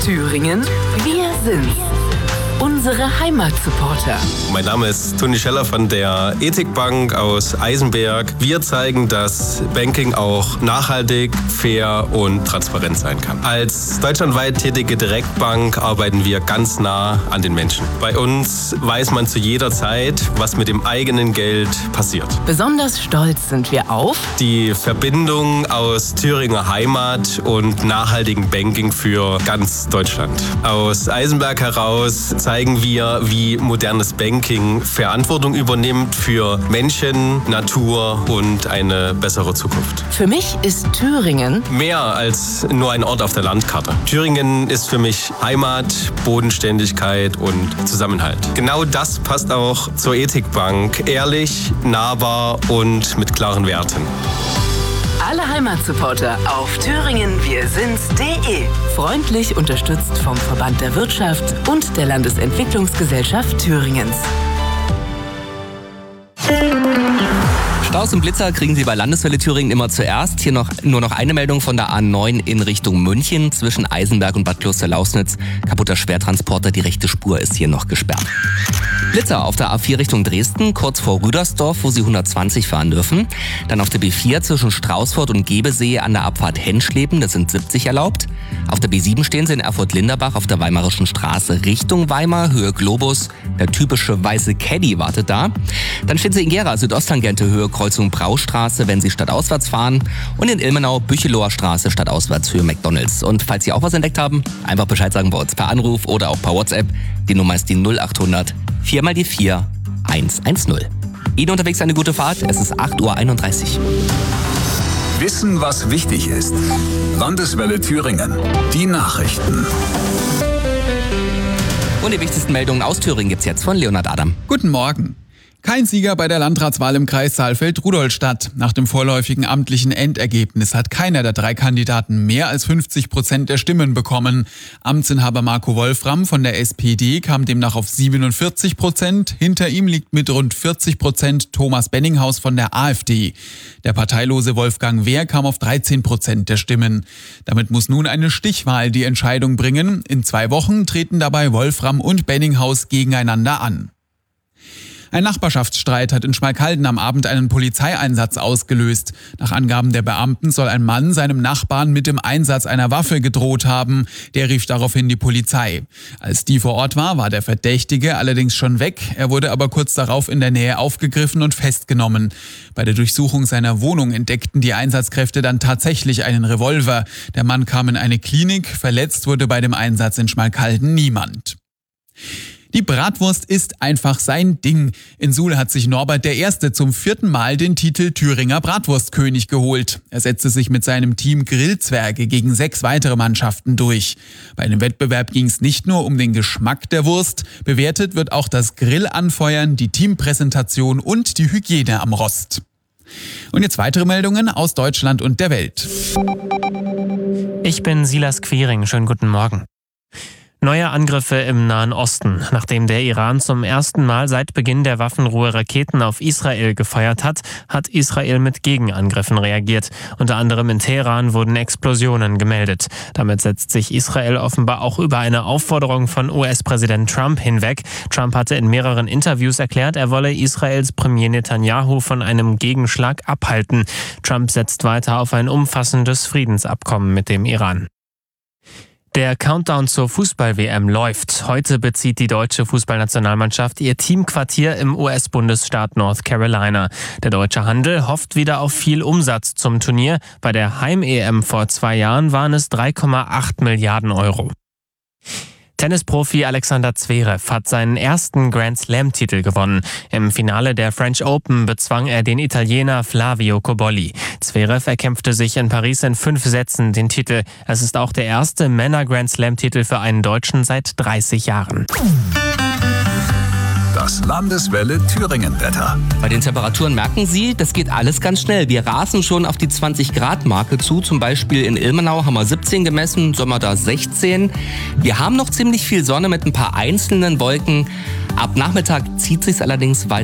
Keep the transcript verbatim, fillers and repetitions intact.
Thüringen, wir sind's. Unsere Heimatsupporter. Mein Name ist Toni Scheller von der Ethikbank aus Eisenberg. Wir zeigen, dass Banking auch nachhaltig, fair und transparent sein kann. Als deutschlandweit tätige Direktbank arbeiten wir ganz nah an den Menschen. Bei uns weiß man zu jeder Zeit, was mit dem eigenen Geld passiert. Besonders stolz sind wir auf die Verbindung aus Thüringer Heimat und nachhaltigen Banking für ganz Deutschland. Aus Eisenberg heraus zeigen wir, wie modernes Banking Verantwortung übernimmt für Menschen, Natur und eine bessere Zukunft. Für mich ist Thüringen mehr als nur ein Ort auf der Landkarte. Thüringen ist für mich Heimat, Bodenständigkeit und Zusammenhalt. Genau das passt auch zur Ethikbank. Ehrlich, nahbar und mit klaren Werten. Alle Heimatsupporter auf thüringen wir sind's punkt de. Freundlich unterstützt vom Verband der Wirtschaft und der Landesentwicklungsgesellschaft Thüringens. Staus und Blitzer kriegen Sie bei Landeswelle Thüringen immer zuerst. Hier noch nur noch eine Meldung von der A neun in Richtung München zwischen Eisenberg und Bad Kloster-Lausnitz. Kaputter Schwertransporter, die rechte Spur ist hier noch gesperrt. Blitzer auf der A vier Richtung Dresden, kurz vor Rüdersdorf, wo Sie hundertzwanzig fahren dürfen. Dann auf der B vier zwischen Straußfurt und Gebesee an der Abfahrt Henschleben, das sind siebzig erlaubt. Auf der B sieben stehen Sie in Erfurt-Linderbach auf der Weimarischen Straße Richtung Weimar, Höhe Globus. Der typische weiße Caddy wartet da. Dann stehen Sie in Gera, Südosttangente, Höhe Kreuzung Braustraße, wenn Sie stadtauswärts fahren. Und in Ilmenau, Bücheloher Straße, stadtauswärts, Höhe McDonalds. Und falls Sie auch was entdeckt haben, einfach Bescheid sagen bei uns per Anruf oder auch per WhatsApp. Die Nummer ist die null achthundert vier mal die vier eins eins null. Ihnen unterwegs eine gute Fahrt, es ist acht Uhr einunddreißig. Wissen, was wichtig ist. Landeswelle Thüringen. Die Nachrichten. Und die wichtigsten Meldungen aus Thüringen gibt's jetzt von Leonhard Adam. Guten Morgen. Kein Sieger bei der Landratswahl im Kreis Saalfeld-Rudolstadt. Nach dem vorläufigen amtlichen Endergebnis hat keiner der drei Kandidaten mehr als fünfzig Prozent der Stimmen bekommen. Amtsinhaber Marco Wolfram von der S P D kam demnach auf siebenundvierzig Prozent. Hinter ihm liegt mit rund vierzig Prozent Thomas Benninghaus von der A f D. Der parteilose Wolfgang Wehr kam auf dreizehn Prozent der Stimmen. Damit muss nun eine Stichwahl die Entscheidung bringen. In zwei Wochen treten dabei Wolfram und Benninghaus gegeneinander an. Ein Nachbarschaftsstreit hat in Schmalkalden am Abend einen Polizeieinsatz ausgelöst. Nach Angaben der Beamten soll ein Mann seinem Nachbarn mit dem Einsatz einer Waffe gedroht haben. Der rief daraufhin die Polizei. Als die vor Ort war, war der Verdächtige allerdings schon weg. Er wurde aber kurz darauf in der Nähe aufgegriffen und festgenommen. Bei der Durchsuchung seiner Wohnung entdeckten die Einsatzkräfte dann tatsächlich einen Revolver. Der Mann kam in eine Klinik. Verletzt wurde bei dem Einsatz in Schmalkalden niemand. Die Bratwurst ist einfach sein Ding. In Suhl hat sich Norbert der Erste zum vierten Mal den Titel Thüringer Bratwurstkönig geholt. Er setzte sich mit seinem Team Grillzwerge gegen sechs weitere Mannschaften durch. Bei dem Wettbewerb ging es nicht nur um den Geschmack der Wurst, bewertet wird auch das Grillanfeuern, die Teampräsentation und die Hygiene am Rost. Und jetzt weitere Meldungen aus Deutschland und der Welt. Ich bin Silas Quiring, schönen guten Morgen. Neue Angriffe im Nahen Osten. Nachdem der Iran zum ersten Mal seit Beginn der Waffenruhe Raketen auf Israel gefeuert hat, hat Israel mit Gegenangriffen reagiert. Unter anderem in Teheran wurden Explosionen gemeldet. Damit setzt sich Israel offenbar auch über eine Aufforderung von U S-Präsident Trump hinweg. Trump hatte in mehreren Interviews erklärt, er wolle Israels Premier Netanyahu von einem Gegenschlag abhalten. Trump setzt weiter auf ein umfassendes Friedensabkommen mit dem Iran. Der Countdown zur Fußball-W M läuft. Heute bezieht die deutsche Fußballnationalmannschaft ihr Teamquartier im U S-Bundesstaat North Carolina. Der deutsche Handel hofft wieder auf viel Umsatz zum Turnier. Bei der Heim-E M vor zwei Jahren waren es drei Komma acht Milliarden Euro. Tennisprofi Alexander Zverev hat seinen ersten Grand-Slam-Titel gewonnen. Im Finale der French Open bezwang er den Italiener Flavio Cobolli. Zverev erkämpfte sich in Paris in fünf Sätzen den Titel. Es ist auch der erste Männer-Grand-Slam-Titel für einen Deutschen seit dreißig Jahren. Das Landeswelle Thüringen-Wetter. Bei den Temperaturen merken Sie, das geht alles ganz schnell. Wir rasen schon auf die zwanzig Grad Marke zu. Zum Beispiel in Ilmenau haben wir siebzehn gemessen, Sommer da sechzehn. Wir haben noch ziemlich viel Sonne mit ein paar einzelnen Wolken. Ab Nachmittag zieht sich's allerdings weiter.